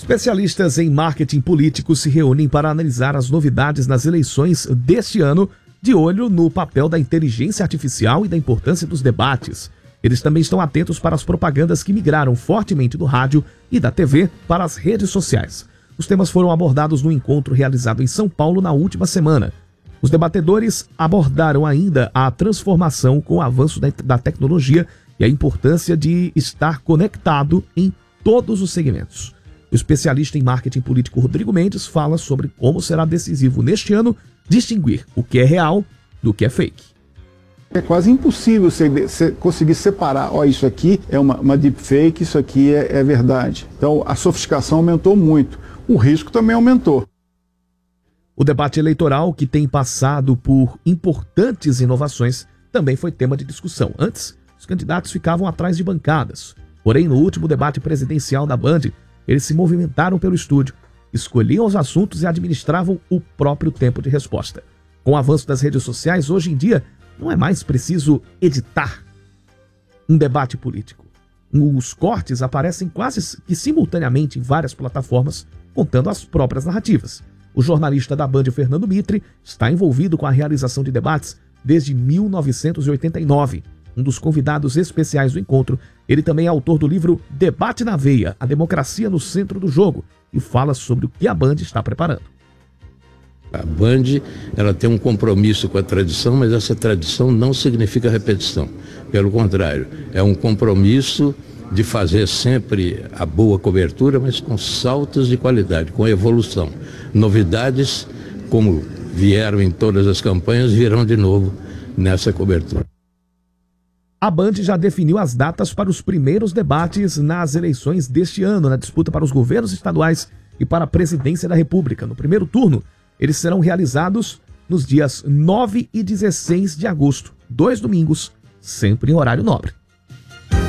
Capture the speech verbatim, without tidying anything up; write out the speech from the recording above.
Especialistas em marketing político se reúnem para analisar as novidades nas eleições deste ano, de olho no papel da inteligência artificial e da importância dos debates. Eles também estão atentos para as propagandas que migraram fortemente do rádio e da T V para as redes sociais. Os temas foram abordados no encontro realizado em São Paulo na última semana. Os debatedores abordaram ainda a transformação com o avanço da tecnologia e a importância de estar conectado em todos os segmentos. O especialista em marketing político Rodrigo Mendes fala sobre como será decisivo neste ano distinguir o que é real do que é fake. É quase impossível você, você conseguir separar, ó, isso aqui é uma, uma deepfake, isso aqui é, é verdade. Então a sofisticação aumentou muito, o risco também aumentou. O debate eleitoral, que tem passado por importantes inovações, também foi tema de discussão. Antes, os candidatos ficavam atrás de bancadas. Porém, no último debate presidencial da Band, eles se movimentaram pelo estúdio, escolhiam os assuntos e administravam o próprio tempo de resposta. Com o avanço das redes sociais, hoje em dia, não é mais preciso editar um debate político. Os cortes aparecem quase que simultaneamente em várias plataformas, contando as próprias narrativas. O jornalista da Band, Fernando Mitre, está envolvido com a realização de debates desde mil novecentos e oitenta e nove. Um dos convidados especiais do encontro, ele também é autor do livro Debate na Veia, a democracia no centro do jogo, e fala sobre o que a Band está preparando. A Band, ela tem um compromisso com a tradição, mas essa tradição não significa repetição. Pelo contrário, é um compromisso de fazer sempre a boa cobertura, mas com saltos de qualidade, com evolução. Novidades, como vieram em todas as campanhas, virão de novo nessa cobertura. A Band já definiu as datas para os primeiros debates nas eleições deste ano, na disputa para os governos estaduais e para a presidência da República. No primeiro turno, eles serão realizados nos dias nove e dezesseis de agosto, dois domingos, sempre em horário nobre.